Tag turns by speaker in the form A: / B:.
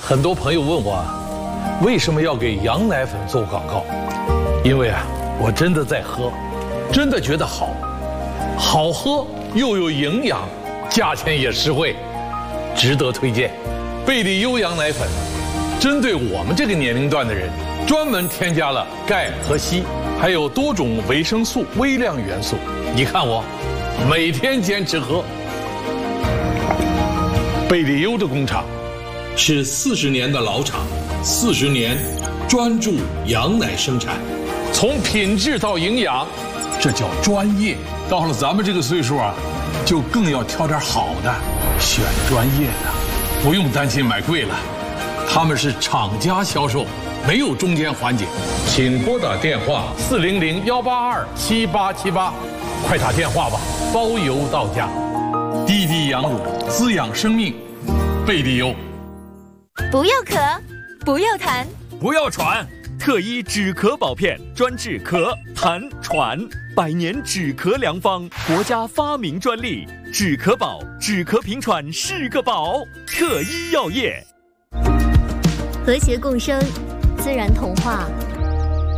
A: 很多朋友问我为什么要给羊奶粉做广告？因为我真的在喝，真的觉得好，好喝又有营养，价钱也实惠，值得推荐。贝利优羊奶粉针对我们这个年龄段的人，专门添加了钙和硒，还有多种维生素、微量元素。你看我每天坚持喝。贝利优的工厂是40年的老厂，40年专注羊奶生产，从品质到营养，这叫专业。到了咱们这个岁数就更要挑点好的，选专业的，不用担心买贵了。他们是厂家销售，没有中间环节。请拨打电话400-182-7878，快打电话吧，包邮到家。滴滴羊乳滋养生命，贝利优。
B: 不要咳，不要痰，
C: 不要喘，特医止咳宝片专治咳、痰、喘，100年止咳良方，国家发明专利，止咳宝，止咳平喘是个宝。特医药业，
B: 和谐共生，自然童话。